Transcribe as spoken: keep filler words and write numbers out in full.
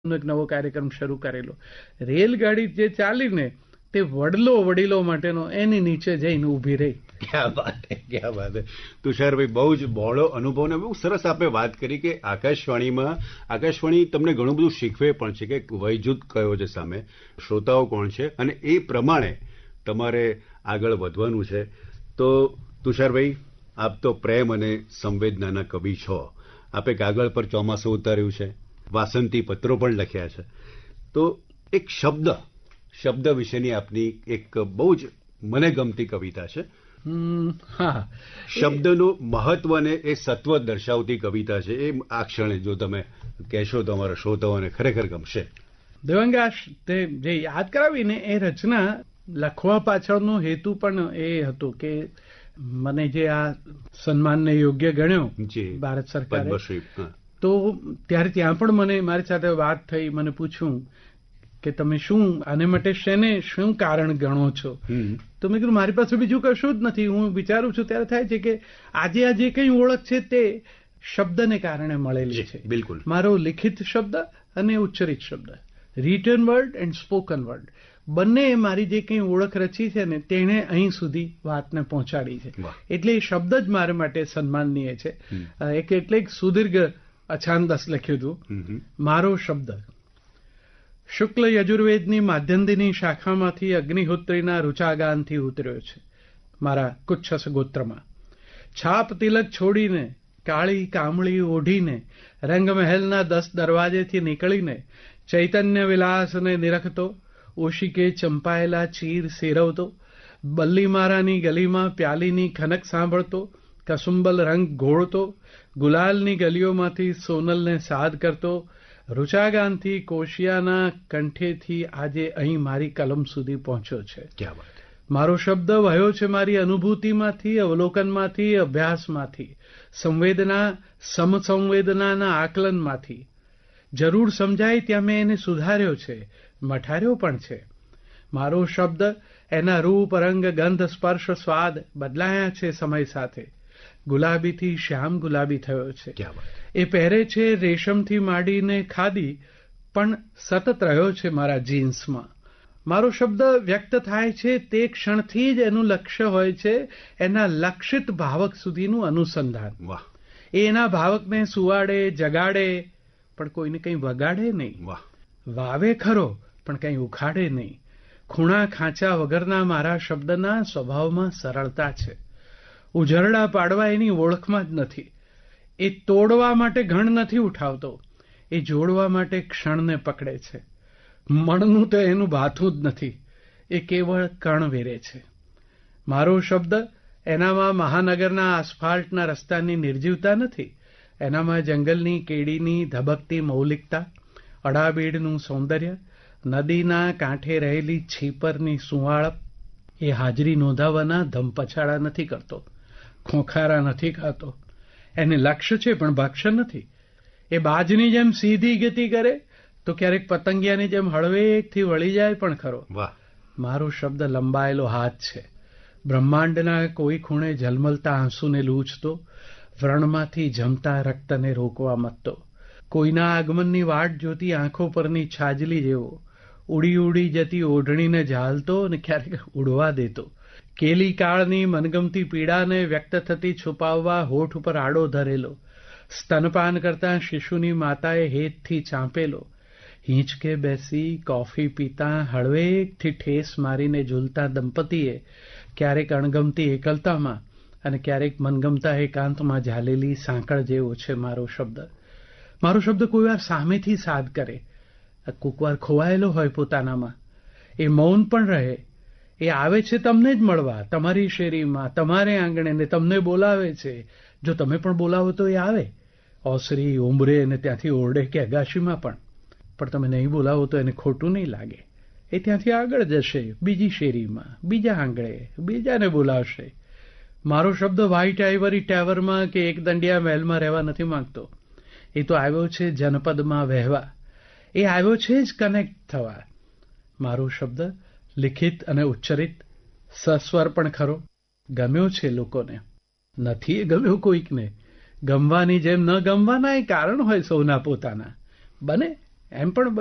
એક નવો કાર્યક્રમ શરૂ કરેલો. રેલગાડી જે ચાલીને તે વડલો વડીલો માટેનો એની નીચે જઈને ઊભી રહી. ક્યાં વાત હે, ક્યાં વાત હે. તુષારભાઈ, બહુ જ બહોળો અનુભવ ને બહુ સરસ આપણે વાત કરી કે આકાશવાણીમાં આકાશવાણી તમને ઘણું બધું શીખવે પણ છે કે વયજૂથ કયો છે સામે, શ્રોતાઓ કોણ છે, અને એ પ્રમાણે તમારે આગળ વધવાનું છે. તો તુષારભાઈ, આપ તો પ્રેમ અને સંવેદનાના કવિ છો. આપે કાગળ પર ચોમાસું ઉતાર્યું છે, વાસંતી પત્રો પણ લખ્યા છે. તો એક શબ્દ શબ્દ વિશેની આપની એક બહુ જ મને ગમતી કવિતા છે. હા, શબ્દનું મહત્વને એ સત્વ દર્શાવતી કવિતા છે. એ આ ક્ષણે જો તમે કહેશો તો અમારા શ્રોતાઓને ખરેખર ગમશે. દેવાંગાશ, તે જે યાદ કરાવીને એ રચના લખવા પાછળનો હેતુ પણ એ હતો કે મને જે આ સન્માનને યોગ્ય ગણ્યો ભારત સરકારે, તો ત્યારે ત્યાં પણ મને મારી સાથે વાત થઈ, મને પૂછ્યું કે તમે શું આને માટે શેને શું કારણ ગણો છો. તો મેં કીધું મારી પાસે બીજું કશું જ નથી. હું વિચારું છું ત્યારે થાય છે કે આજે આ જે કંઈ ઓળખ છે તે શબ્દને કારણે મળેલી છે. બિલકુલ. મારો લિખિત શબ્દ અને ઉચ્ચરિત શબ્દ, return word and spoken word, બંને મારી જે કંઈ ઓળખ રચી છે ને તેણે અહીં સુધી વાતને પહોંચાડી છે. એટલે એ શબ્દ જ મારા માટે સન્માનનીય છે. એક એટલે એક સુદીર્ઘ અછાંદસ લખ્યું હતું. મારો શબ્દ. શુક્લ યજુર્વેદની માધ્યંદિની શાખામાંથી અગ્નિહોત્રીના રુચાગાનથી ઉતર્યો છે મારા કુચ્છસ ગોત્રમાં. છાપ તિલક છોડીને, કાળી કામળી ઓઢીને, રંગમહેલના દસ દરવાજેથી નીકળીને ચૈતન્ય વિલાસને નિરખતો, ઓશિકે ચંપાયેલા ચીર સેરવતો, બલ્લીમારાની ગલીમાં પ્યાલીની ખનક સાંભળતો, કસુંબલ રંગ ઘોળતો, ગુલાલની ગલીઓમાંથી સોનલને સાદ કરતો, રુચાગાનથી કોશિયાના કંઠેથી આજે અહીં મારી કલમ સુધી પહોંચ્યો છે. ક્યાં વાત. મારો શબ્દ વહ્યો છે મારી અનુભૂતિમાંથી, અવલોકનમાંથી, અભ્યાસમાંથી, સંવેદના સમસંવેદનાના આકલનમાંથી. જરૂર સમજાય ત્યાં મેં એને સુધાર્યો છે, મઠાર્યો પણ છે. મારો શબ્દ એના રૂપ, રંગ, ગંધ, સ્પર્શ, સ્વાદ બદલાયા છે સમય સાથે. ગુલાબીથી શ્યામ ગુલાબી થયો છે. ક્યાં વાત. એ પહેરે છે રેશમથી માંડીને ખાદી, પણ સતત રહ્યો છે મારા જીન્સમાં. મારો શબ્દ વ્યક્ત થાય છે તે ક્ષણથી જ એનું લક્ષ્ય હોય છે એના લક્ષિત ભાવક સુધીનું અનુસંધાન. વાહ. એ એના ભાવકને સુવાડે, જગાડે, પણ કોઈને કંઈ વગાડે નહીં. વાહ. વાવે ખરો પણ કંઈ ઉખાડે નહીં. ખૂણા ખાંચા વગરના મારા શબ્દના સ્વભાવમાં સરળતા છે. ઉજરડા પાડવા એની ઓળખમાં જ નથી. એ તોડવા માટે ઘણ નથી ઉઠાવતો, એ જોડવા માટે ક્ષણને પકડે છે. મણનું તો એનું ભાથું જ નથી, એ કેવળ કણ વેરે છે. મારો શબ્દ એનામાં મહાનગરના આસ્ફાલ્ટના રસ્તાની નિર્જીવતા નથી. એનામાં જંગલની કેડીની ધબકતી મૌલિકતા, અડાબેડનું સૌંદર્ય, નદીના કાંઠે રહેલી છીપરની સુંવાળપ. એ હાજરી નોંધાવવાના ધમપછાડા નથી કરતો, ખોખારા નથી ખાતો. એને લક્ષ્ય છે પણ ભક્ષ્ય નથી. એ બાજની જેમ સીધી ગતિ કરે તો ક્યારેક પતંગિયાની જેમ હળવેકથી વળી જાય પણ ખરો. વાહ. મારો શબ્દ લંબાયેલો હાથ છે, બ્રહ્માંડના કોઈ ખૂણે ઝલમલતા આંસુને લૂછતો, વ્રણમાંથી જમતા રક્તને રોકવા મથતો, કોઈના આગમનની વાટ જોતી આંખો પરની છાજલી જેવો, ઉડી ઉડી જતી ઓઢણીને ઝાલતો અને ક્યારેક ઉડવા દેતો, કેલી કાળની મનગમતી પીડાને વ્યક્ત થતી છુપાવવા હોઠ ઉપર આડો ધરેલો, સ્તનપાન કરતા શિશુની માતાએ હેતથી ચાંપેલો, હિંચકે બેસી કોફી પીતા હળવેકથી ઠેસ મારીને ઝૂલતા દંપતીએ ક્યારેક અણગમતી એકલતામાં અને ક્યારેક મનગમતા એકાંતમાં ઝાલેલી સાંકળ જેવો છે મારો શબ્દ. મારો શબ્દ કોઈ વાર સામેથી સાદ કરે, કોઈક વાર ખોવાયેલો હોય પોતાનામાં. એ મૌન પણ રહે. એ આવે છે તમને જ મળવા, તમારી શેરીમાં, તમારે આંગણે, ને તમને બોલાવે છે. જો તમે પણ બોલાવો તો એ આવે, ઓસરી, ઉંબરે અને ત્યાંથી ઓરડે કે અગાશીમાં પણ. પણ તમે નહીં બોલાવો તો એને ખોટું નહીં લાગે. એ ત્યાંથી આગળ જશે, બીજી શેરીમાં, બીજા આંગણે, બીજાને બોલાવશે. મારો શબ્દ વ્હાઇટ આઇવરી ટાવરમાં કે એક દંડિયા મહેલમાં રહેવા નથી માંગતો. એ તો આવ્યો છે જનપદમાં વહેવા. એ આવ્યો છે જ કનેક્ટ થવા. મારો શબ્દ લિખિત અને ઉચ્ચરિત, સસ્વર પણ ખરો, ગમ્યો છે લોકોને. નથી એ ગમ્યો કોઈકને. ગમવાની જેમ ન ગમવાના એ કારણ હોય સૌના પોતાના. બને એમ પણ